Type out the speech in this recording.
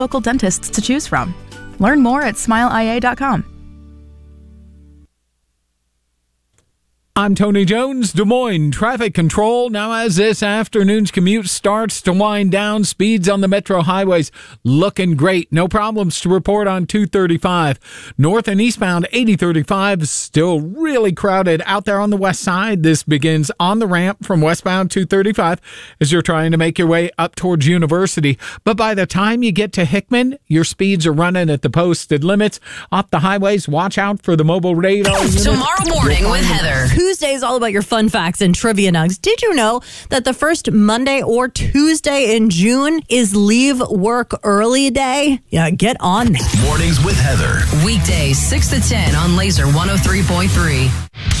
local dentists to choose from. Learn more at smileia.com. I'm Tony Jones, Des Moines Traffic Control. Now, as this afternoon's commute starts to wind down, speeds on the metro highways looking great. No problems to report on 235. North and eastbound 8035 is still really crowded out there on the west side. This begins on the ramp from westbound 235 as you're trying to make your way up towards University. But by the time you get to Hickman, your speeds are running at the posted limits. Off the highways, watch out for the mobile radar unit. Tomorrow morning with Heather. Tuesday is all about your fun facts and trivia nugs. Did you know that the first Monday or Tuesday in June is Leave Work Early Day? Yeah, get on that. Mornings with Heather. Weekdays 6 to 10 on Laser 103.3.